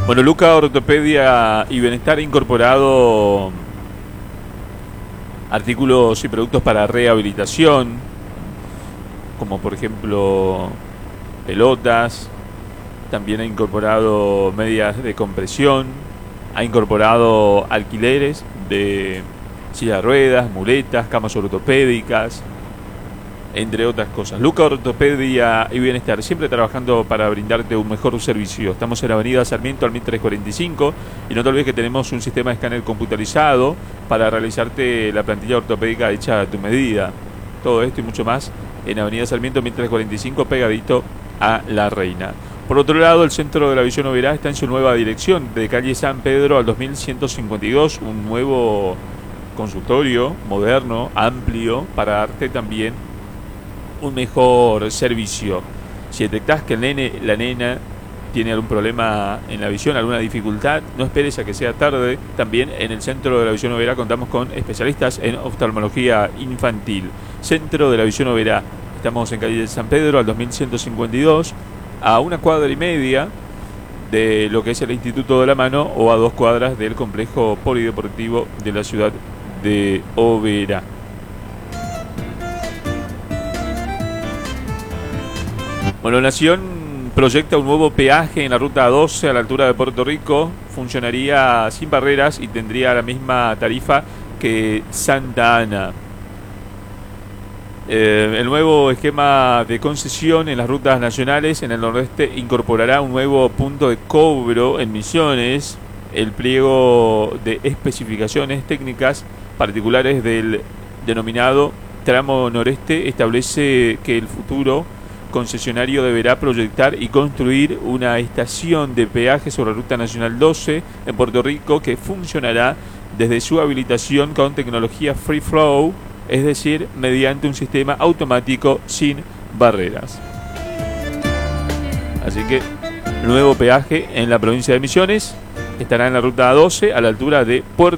Bueno, Luca Ortopedia y Bienestar ha incorporado artículos y productos para rehabilitación, como por ejemplo pelotas. También ha incorporado medias de compresión, ha incorporado alquileres de silla de ruedas, muletas, camas ortopédicas, entre otras cosas. Luca Ortopedia y Bienestar, siempre trabajando para brindarte un mejor servicio. Estamos en Avenida Sarmiento al 1345 y no te olvides que tenemos un sistema de escáner computarizado para realizarte la plantilla ortopédica hecha a tu medida. Todo esto y mucho más en Avenida Sarmiento 1345, pegadito a La Reina. Por otro lado, el Centro de la Visión Oberá está en su nueva dirección, de calle San Pedro al 2152, un nuevo consultorio moderno, amplio, para darte también un mejor servicio. Si detectás que el nene, la nena, tiene algún problema en la visión, alguna dificultad, no esperes a que sea tarde. También en el Centro de la Visión Oberá contamos con especialistas en oftalmología infantil. Centro de la Visión Oberá, estamos en calle San Pedro al 2152, a 1,5 cuadras de lo que es el Instituto de la Mano, o a 2 cuadras del complejo polideportivo de la ciudad de Oberá. Bueno, Nación proyecta un nuevo peaje en la ruta 12 a la altura de Puerto Rico. Funcionaría sin barreras y tendría la misma tarifa que Santa Ana. El nuevo esquema de concesión en las rutas nacionales en el nordeste incorporará un nuevo punto de cobro en Misiones. El pliego de especificaciones técnicas particulares del denominado tramo noreste establece que el futuro concesionario deberá proyectar y construir una estación de peaje sobre la Ruta Nacional 12 en Puerto Rico, que funcionará desde su habilitación con tecnología Free Flow, es decir, mediante un sistema automático sin barreras. Así que nuevo peaje en la provincia de Misiones, estará en la Ruta 12 a la altura de Puerto